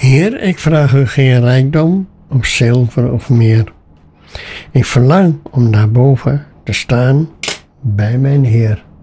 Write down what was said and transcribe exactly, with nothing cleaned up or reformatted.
Heer, ik vraag u geen rijkdom of zilver of meer. Ik verlang om daarboven te staan bij mijn Heer.